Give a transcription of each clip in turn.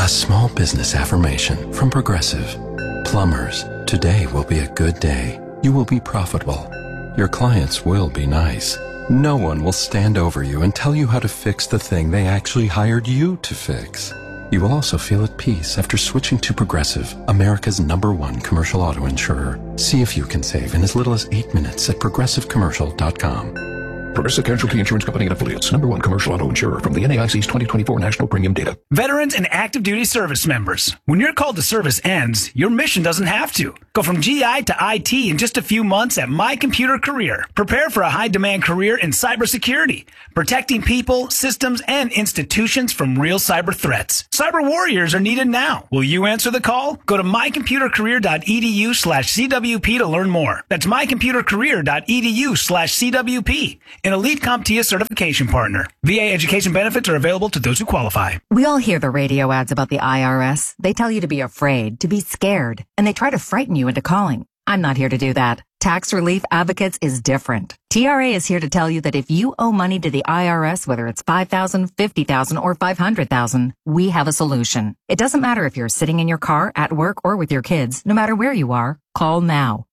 A small business affirmation from Progressive. Plumbers, today will be a good day. You will be profitable. Your clients will be nice. No one will stand over you and tell you how to fix the thing they actually hired you to fix. You will also feel at peace after switching to Progressive, America's #1 commercial auto insurer. See if you can save in as little as 8 minutes at progressivecommercial.com. Progressive Casualty Insurance Company and Affiliates. #1 commercial auto insurer from the NAIC's 2024 National Premium Data. Veterans and active duty service members. When your call to service ends, your mission doesn't have to. Go from GI to IT in just a few months at My Computer Career. Prepare for a high-demand career in cybersecurity, protecting people, systems, and institutions from real cyber threats. Cyber warriors are needed now. Will you answer the call? Go to mycomputercareer.edu/CWP to learn more. That's mycomputercareer.edu/CWP. An elite CompTIA certification partner. VA education benefits are available to those who qualify. We all hear the radio ads about the IRS. They tell you to be afraid, to be scared, and they try to frighten you into calling. I'm not here to do that. Tax Relief Advocates is different. TRA is here to tell you that if you owe money to the IRS, whether it's $5,000, $50,000, or $500,000, we have a solution. It doesn't matter if you're sitting in your car, at work, or with your kids. No matter where you are, call now.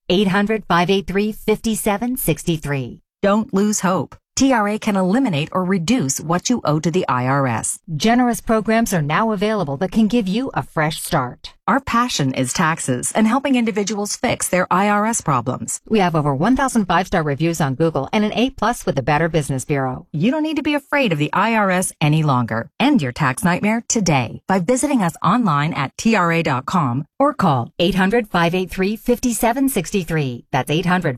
800-583-5763. Don't lose hope. TRA can eliminate or reduce what you owe to the IRS. Generous programs are now available that can give you a fresh start. Our passion is taxes and helping individuals fix their IRS problems. We have over 1,000 5-star reviews on Google and an A+ with the Better Business Bureau. You don't need to be afraid of the IRS any longer. End your tax nightmare today by visiting us online at TRA.com or call 800-583-5763. That's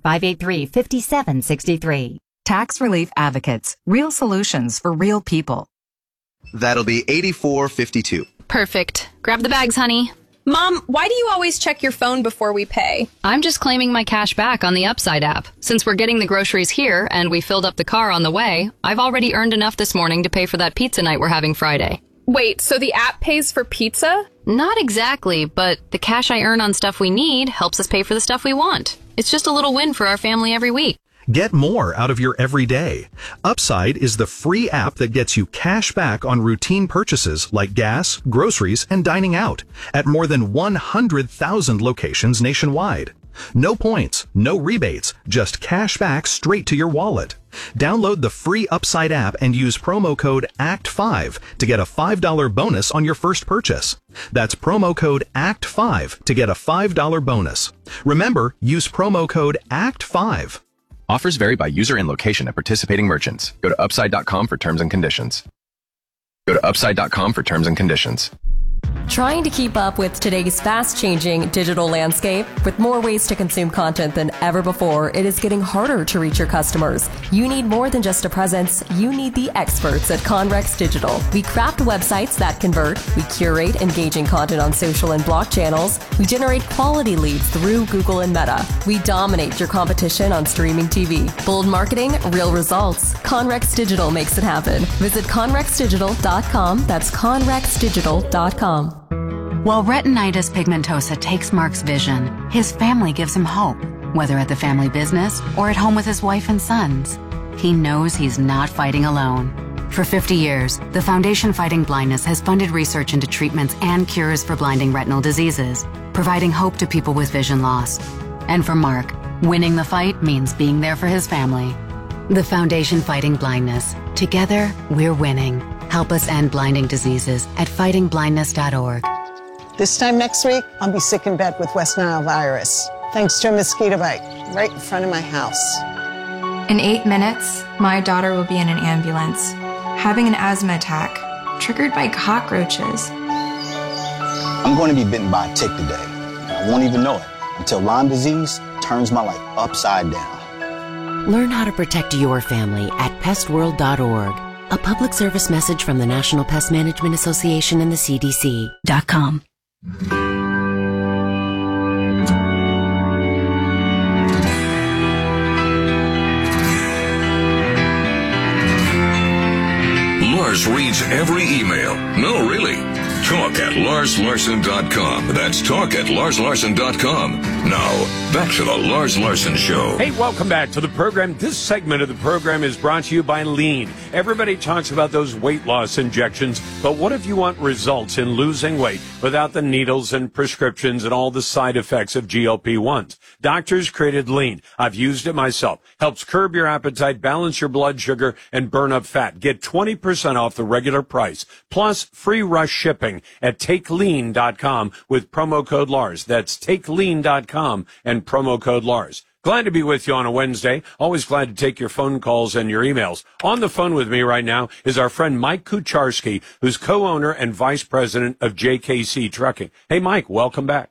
800-583-5763. Tax Relief Advocates. Real solutions for real people. That'll be $84.52. Perfect. Grab the bags, honey. Mom, why do you always check your phone before we pay? I'm just claiming my cash back on the Upside app. Since we're getting the groceries here and we filled up the car on the way, I've already earned enough this morning to pay for that pizza night we're having Friday. Wait, so the app pays for pizza? Not exactly, but the cash I earn on stuff we need helps us pay for the stuff we want. It's just a little win for our family every week. Get more out of your everyday. Upside is the free app that gets you cash back on routine purchases like gas, groceries, and dining out at more than 100,000 locations nationwide. No points, no rebates, just cash back straight to your wallet. Download the free Upside app and use promo code ACT5 to get a $5 bonus on your first purchase. That's promo code ACT5 to get a $5 bonus. Remember, use promo code ACT5. Offers vary by user and location at participating merchants. Go to upside.com for terms and conditions. Go to upside.com for terms and conditions. Trying to keep up with today's fast-changing digital landscape? With more ways to consume content than ever before, it is getting harder to reach your customers. You need more than just a presence. You need the experts at Conrex Digital. We craft websites that convert. We curate engaging content on social and block channels. We generate quality leads through Google and Meta. We dominate your competition on streaming TV. Bold marketing, real results. Conrex Digital makes it happen. Visit conrexdigital.com. That's conrexdigital.com. While retinitis pigmentosa takes Mark's vision, his family gives him hope, whether at the family business or at home with his wife and sons. He knows he's not fighting alone. For 50 years, the Foundation Fighting Blindness has funded research into treatments and cures for blinding retinal diseases, providing hope to people with vision loss. And for Mark, winning the fight means being there for his family. The Foundation Fighting Blindness. Together, we're winning. Help us end blinding diseases at fightingblindness.org. This time next week, I'll be sick in bed with West Nile virus, thanks to a mosquito bite right in front of my house. In 8 minutes, my daughter will be in an ambulance, having an asthma attack, triggered by cockroaches. I'm going to be bitten by a tick today. I won't even know it until Lyme disease turns my life upside down. Learn how to protect your family at pestworld.org. A public service message from the National Pest Management Association and the CDC.com. Mars reads every email. No, really. Talk at LarsLarson.com. That's talk at LarsLarson.com. Now, back to the Lars Larson Show. Hey, welcome back to the program. This segment of the program is brought to you by Lean. Everybody talks about those weight loss injections, but what if you want results in losing weight without the needles and prescriptions and all the side effects of GLP-1s? Doctors created Lean. I've used it myself. Helps curb your appetite, balance your blood sugar, and burn up fat. Get 20% off the regular price, plus free rush shipping at TakeLean.com with promo code Lars. That's TakeLean.com and promo code Lars. Glad to be with you on a Wednesday. Always glad to take your phone calls and your emails. On the phone with me right now is our friend Mike Kucharski, who's co-owner and vice president of JKC Trucking. Hey, Mike, welcome back.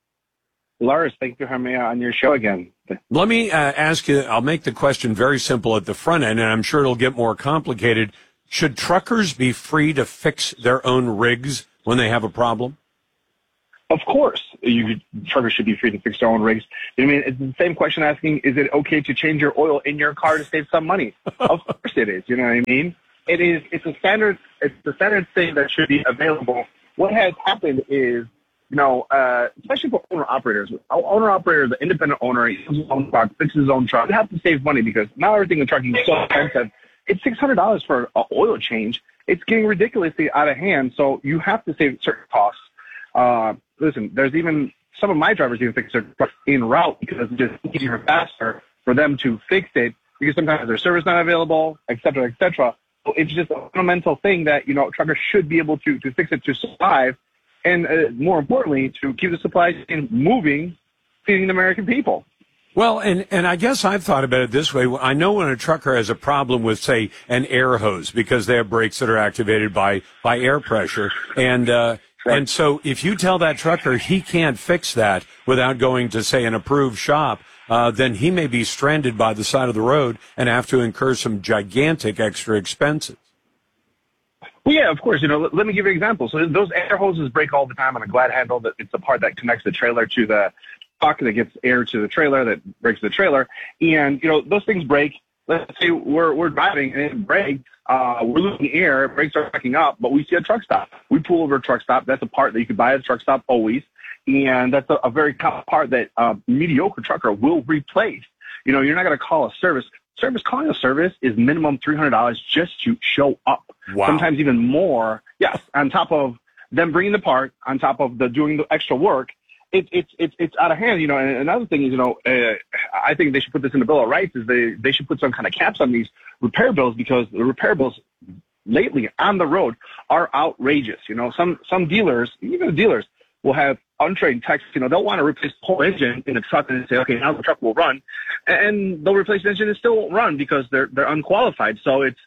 Lars, thank you for having me on your show again. Let me ask you, I'll make the question very simple at the front end, and I'm sure it'll get more complicated. Should truckers be free to fix their own rigs when they have a problem? Of course, truckers should be free to fix their own rigs. I mean, it's the same question asking, is it okay to change your oil in your car to save some money? Of course it is, you know what I mean? It's a standard thing that should be available. What has happened is, especially for owner-operators. Owner-operator, the independent owner, he uses his own truck, fixes his own truck. You have to save money because now everything in trucking is so expensive. It's $600 for an oil change. It's getting ridiculously out of hand, so you have to save certain costs. Listen, there's even some of my drivers even fix their truck en route because it's just easier and faster for them to fix it because sometimes their service not available, et cetera, et cetera. So it's just a fundamental thing that, truckers should be able to fix it to survive and, more importantly, to keep the supply chain moving, feeding the American people. Well, and I guess I've thought about it this way. I know when a trucker has a problem with, say, an air hose because they have brakes that are activated by air pressure. And so if you tell that trucker he can't fix that without going to, say, an approved shop, then he may be stranded by the side of the road and have to incur some gigantic extra expenses. Well, yeah, of course. Let me give you an example. So those air hoses break all the time on a glad handle. That it's the part that connects the trailer to the truck that gets air to the trailer that breaks the trailer. And, those things break. Let's say we're driving and it breaks. We're losing air. Brakes are backing up, but we see a truck stop. We pull over a truck stop. That's a part that you can buy at a truck stop always. And that's a very common part that a mediocre trucker will replace. You're not going to call a service. Calling a service is minimum $300 just to show up. Wow. Sometimes even more. Yes, on top of them bringing the part, on top of doing the extra work, it's out of hand. And another thing is, I think they should put this in the Bill of Rights. Is they should put some kind of caps on these repair bills because the repair bills lately on the road are outrageous. Some dealers, even the dealers, will have untrained techs. They'll want to replace the whole engine in the truck and say, okay, now the truck will run, and they'll replace the engine and still won't run because they're unqualified. So it's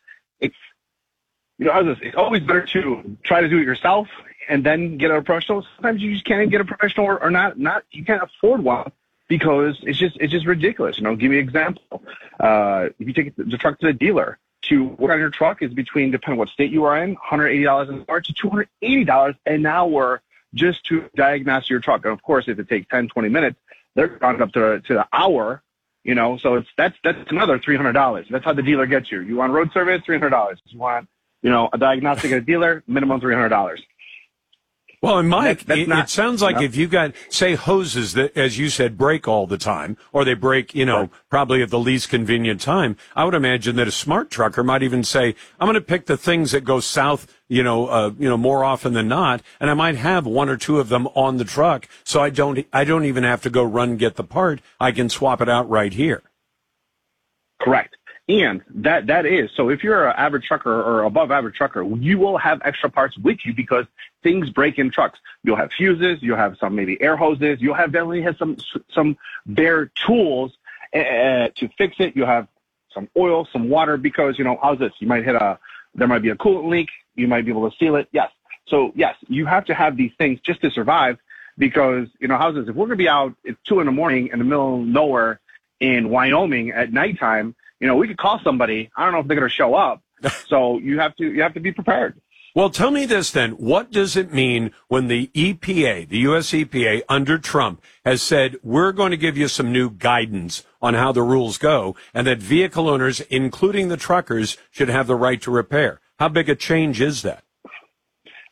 it's always better to try to do it yourself and then get a professional. Sometimes you just can't get a professional or not you can't afford one because it's just ridiculous. Give me an example. If you take the truck to the dealer to work on your truck is between, depending on what state you are in, $180 an hour to $280 an hour just to diagnose your truck. And of course, if it takes 10, 20 minutes, they're gone up to the hour, so that's another $300. That's how the dealer gets you. You want road service, $300. You want, a diagnostic at a dealer, minimum $300. Well, and Mike, it sounds like if you got, say, hoses that, as you said, break all the time, or they break, probably at the least convenient time, I would imagine that a smart trucker might even say, I'm going to pick the things that go south, more often than not, and I might have one or two of them on the truck, so I don't even have to go run and get the part. I can swap it out right here. Correct. And that is, so if you're an average trucker or above average trucker, you will have extra parts with you because things break in trucks. You'll have fuses, you'll have some maybe air hoses, you'll have definitely have some bare tools to fix it. You'll have some oil, some water because, how's this? You might there might be a coolant leak, you might be able to seal it. Yes. So yes, you have to have these things just to survive because, how's this? If we're going to be out at 2 a.m. in the middle of nowhere in Wyoming at nighttime, we could call somebody. I don't know if they're going to show up. So you have to be prepared. Well, tell me this then. What does it mean when the EPA, the U.S. EPA under Trump has said, we're going to give you some new guidance on how the rules go and that vehicle owners, including the truckers, should have the right to repair? How big a change is that?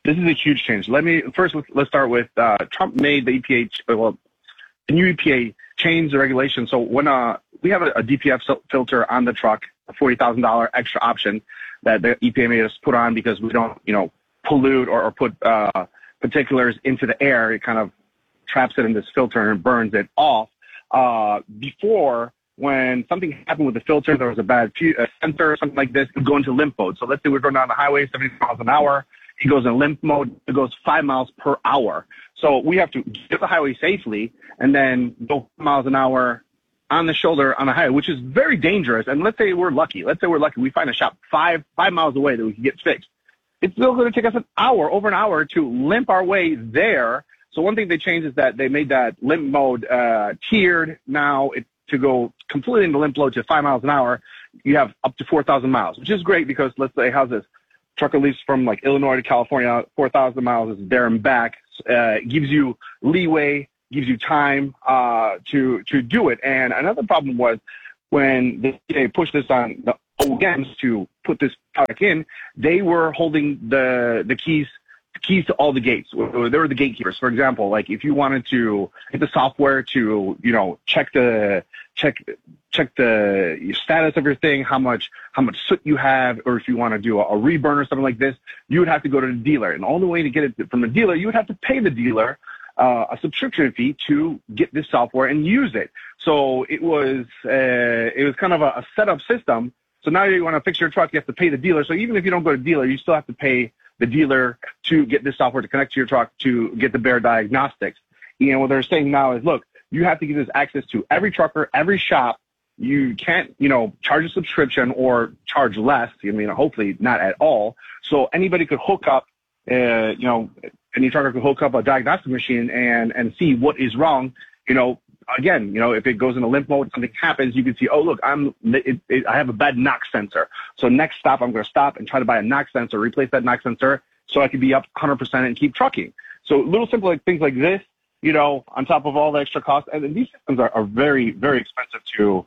This is a huge change. Let's start with Trump made the EPA, the new EPA changed the regulation. So when we have a DPF filter on the truck, a $40,000 extra option that the EPA made us put on because we don't, pollute or put particulars into the air. It kind of traps it in this filter and burns it off. Before, when something happened with the filter, there was a bad sensor or something like this, it would go into limp mode. So let's say we're going down the highway, 70 miles an hour. It goes in limp mode. It goes 5 miles per hour. So we have to get the highway safely and then go 5 miles an hour on the shoulder on the highway, which is very dangerous. And let's say we're lucky. We find a shop 5 miles away that we can get fixed. It's still going to take us over an hour to limp our way there. So one thing they changed is that they made that limp mode tiered. Now to go completely into limp mode to 5 miles an hour, you have up to 4,000 miles, which is great because let's say, how's this? Trucker leaves from like Illinois to California, 4,000 miles is there and back. Gives you leeway, gives you time to do it. And another problem was when they pushed this on the OEMs to put this product in, they were holding the keys to all the gates. They were the gatekeepers. For example, like if you wanted to get the software to, check the status of your thing, how much soot you have, or if you want to do a reburn or something like this, you would have to go to the dealer. And the only way to get it from the dealer, you would have to pay the dealer a subscription fee to get this software and use it. So it was kind of a setup system. So now you want to fix your truck, you have to pay the dealer. So even if you don't go to the dealer, you still have to pay the dealer to get this software to connect to your truck to get the bare diagnostics. And what they're saying now is, look, you have to give this access to every trucker, every shop. You can't, charge a subscription or charge less. Hopefully not at all. So anybody could hook up, any trucker could hook up a diagnostic machine and see what is wrong. Again, if it goes into limp mode, something happens, you can see, oh, look, I have a bad knock sensor. So next stop, I'm going to stop and try to buy a knock sensor, replace that knock sensor so I can be up 100% and keep trucking. So little simple things like this, on top of all the extra costs. And these systems are very, very expensive to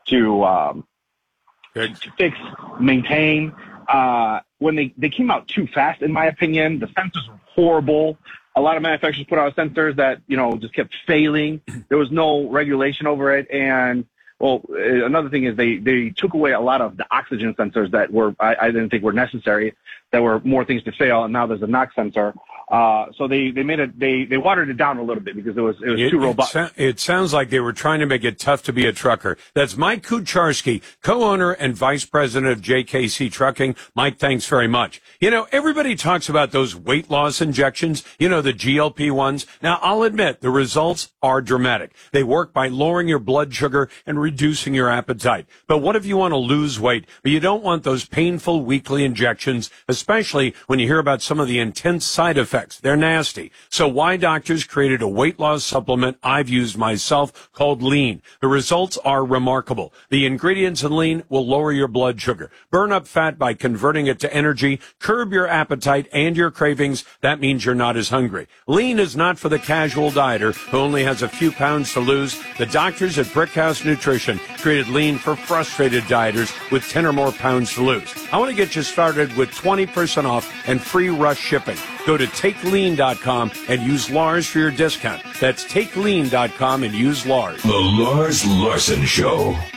fix, maintain. When they came out too fast, in my opinion, the sensors were horrible. A lot of manufacturers put out sensors that, just kept failing. There was no regulation over it. And, another thing is they took away a lot of the oxygen sensors that I didn't think were necessary, that were more things to fail. And now there's a NOx sensor. So they made it, they watered it down a little bit because it was too robust. It sounds like they were trying to make it tough to be a trucker. That's Mike Kucharski, co-owner and vice president of JKC Trucking. Mike, thanks very much. Everybody talks about those weight loss injections, the GLP ones. Now, I'll admit the results are dramatic. They work by lowering your blood sugar and reducing your appetite. But what if you want to lose weight, but you don't want those painful weekly injections, especially when you hear about some of the intense side effects? They're nasty. So Y Doctors created a weight loss supplement I've used myself called Lean. The results are remarkable. The ingredients in Lean will lower your blood sugar, burn up fat by converting it to energy, curb your appetite and your cravings. That means you're not as hungry. Lean is not for the casual dieter who only has a few pounds to lose. The doctors at Brickhouse Nutrition created Lean for frustrated dieters with 10 or more pounds to lose. I want to get you started with 20% off and free rush shipping. Go to TakeLean.com and use Lars for your discount. That's TakeLean.com and use Lars. The Lars Larson Show.